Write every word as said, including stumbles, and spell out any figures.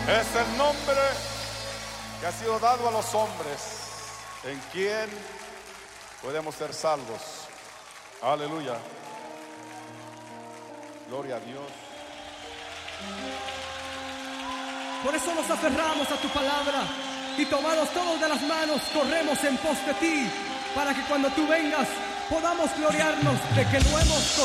Es el nombre que ha sido dado a los hombres, en quien podemos ser salvos. Aleluya. Gloria a Dios. Por eso nos aferramos a tu palabra y tomados todos de las manos corremos en pos de ti, para que cuando tú vengas podamos gloriarnos de que lo hemos corrido.